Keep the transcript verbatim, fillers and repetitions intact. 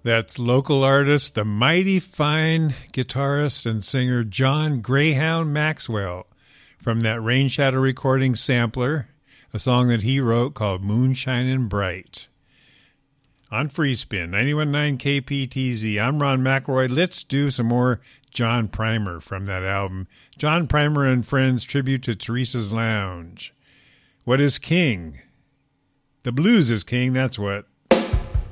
That's local artist, the mighty fine guitarist and singer John Greyhound Maxwell from that Rain Shadow recording sampler, a song that he wrote called Moonshining Bright. On Free Spin, ninety-one point nine K P T Z, I'm Ron McElroy. Let's do some more John Primer from that album. John Primer and Friends, tribute to Teresa's Lounge. What is king? The blues is king, that's what.